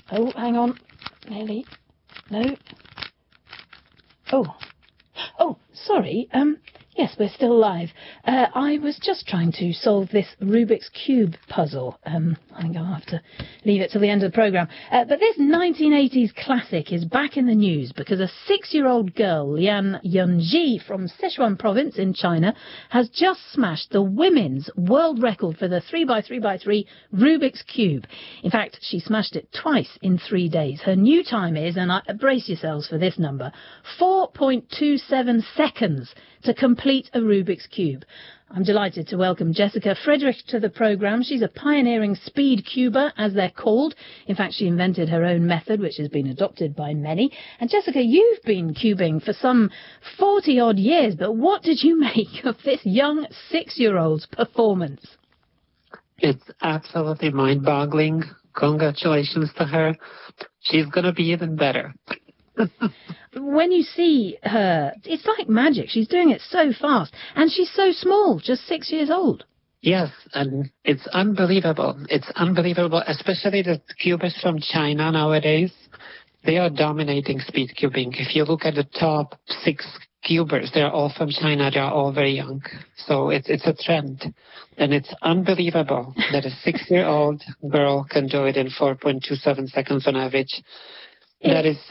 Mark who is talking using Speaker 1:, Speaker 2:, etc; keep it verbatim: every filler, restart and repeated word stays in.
Speaker 1: Oh, hang on. Nearly. No. Oh. Oh, sorry. Um, yes, we're still live. Uh, I was just trying to solve this Rubik's Cube puzzle. Um, I think I'll have to leave it till the end of the programme. Uh, but this nineteen eighties classic is back in the news because a six-year-old girl, Lian Yunji, from Sichuan province in China, has just smashed the women's world record for the three by three by three Rubik's Cube. In fact, she smashed it twice in three days. Her new time is, and I, brace yourselves for this number, four point two seven seconds to complete a Rubik's Cube. I'm delighted to welcome Jessica Friedrich to the programme. She's a pioneering speed cuber, as they're called. In fact, she invented her own method, which has been adopted by many. And Jessica, you've been cubing for some forty-odd years, but what did you make of this young six-year-old's performance?
Speaker 2: It's absolutely mind-boggling. Congratulations to her. She's going to be even better.
Speaker 1: When you see her, it's like magic. She's doing it so fast. And she's so small, just six years old.
Speaker 2: Yes, and it's unbelievable. It's unbelievable, especially the cubers from China nowadays. They are dominating speed cubing. If you look at the top six cubers, they're all from China. They're all very young. So it's it's a trend. And it's unbelievable that a six-year-old girl can do it in four point two seven seconds on average. That is